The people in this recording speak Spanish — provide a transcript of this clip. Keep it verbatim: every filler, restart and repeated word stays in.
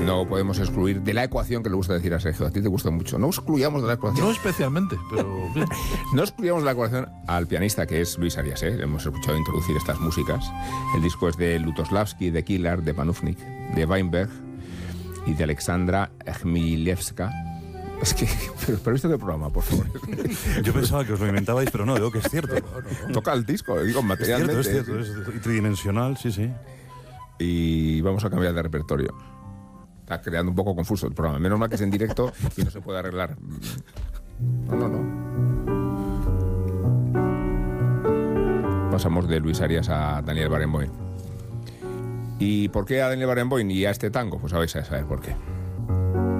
no podemos excluir de la ecuación, que le gusta decir a Sergio, a ti te gusta mucho, no excluyamos de la ecuación. No especialmente, pero... No excluyamos de la ecuación al pianista, que es Luis Arias, ¿eh? Hemos escuchado introducir estas músicas. El disco es de Lutosławski, de Kilar, de Panufnik, de Weinberg y de Alexandra Chmielewska. Es que, pero, pero ¿visto qué programa, por favor? Yo pensaba que os lo inventabais, pero no, digo que es cierto. No, no. Toca el disco, digo, materialmente. Es cierto, es cierto, es tridimensional, sí, sí. Y vamos a cambiar de repertorio. Está creando un poco confuso el programa. Menos mal que es en directo y no se puede arreglar. No, no, no. Pasamos de Luis Arias a Daniel Barenboim. ¿Y por qué a Daniel Barenboim y a este tango? Pues a vais a saber por qué.